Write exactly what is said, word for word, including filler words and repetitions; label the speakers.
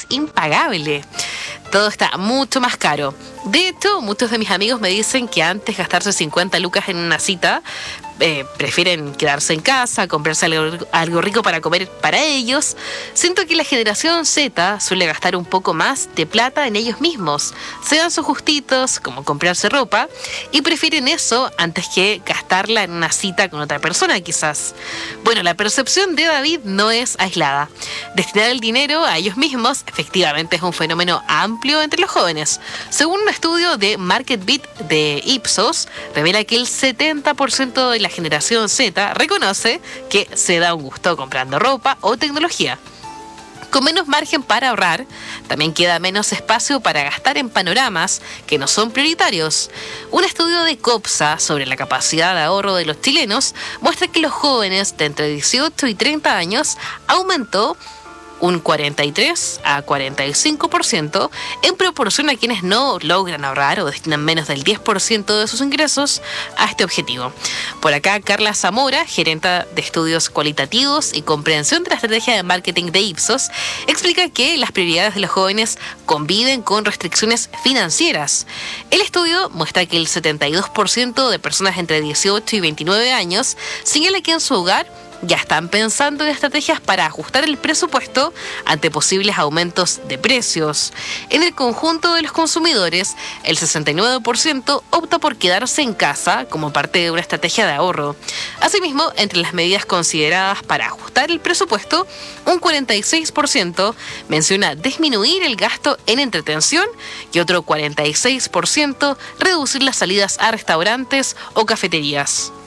Speaker 1: impagable. Todo está mucho más caro. De hecho, muchos de mis amigos me dicen que antes gastarse cincuenta lucas en una cita, eh, prefieren quedarse en casa, comprarse algo, algo rico para comer para ellos. Siento que la generación Z suele gastar un poco más de plata en ellos mismos. Se dan sus gustitos, como comprarse ropa, y prefieren eso antes que gastarla en una cita con otra persona, quizás. Bueno, la percepción de David no es aislada. Destinar el dinero a ellos mismos efectivamente es un fenómeno amplio entre los jóvenes. Según un estudio de MarketBeat de Ipsos, revela que el setenta por ciento de la generación Z reconoce que se da un gusto comprando ropa o tecnología. Con menos margen para ahorrar, también queda menos espacio para gastar en panoramas que no son prioritarios. Un estudio de COPSA sobre la capacidad de ahorro de los chilenos muestra que los jóvenes de entre dieciocho y treinta años aumentó un cuarenta y tres a cuarenta y cinco por ciento en proporción a quienes no logran ahorrar o destinan menos del diez por ciento de sus ingresos a este objetivo. Por acá, Carla Zamora, gerenta de estudios cualitativos y comprensión de la estrategia de marketing de Ipsos, explica que las prioridades de los jóvenes conviven con restricciones financieras. El estudio muestra que el setenta y dos por ciento de personas entre dieciocho y veintinueve años señala que en su hogar ya están pensando en estrategias para ajustar el presupuesto ante posibles aumentos de precios. En el conjunto de los consumidores, el sesenta y nueve por ciento opta por quedarse en casa como parte de una estrategia de ahorro. Asimismo, entre las medidas consideradas para ajustar el presupuesto, un cuarenta y seis por ciento menciona disminuir el gasto en entretención y otro cuarenta y seis por ciento reducir las salidas a restaurantes o cafeterías.